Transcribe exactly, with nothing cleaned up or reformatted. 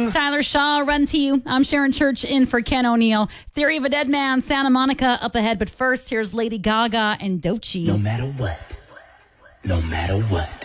you. Tyler Shaw, Run to You. I'm Sharon Church in for Ken O'Neill. Theory of a Dead Man, Santa Monica up ahead. But first, here's Lady Gaga and Doechii. No matter what, no matter what.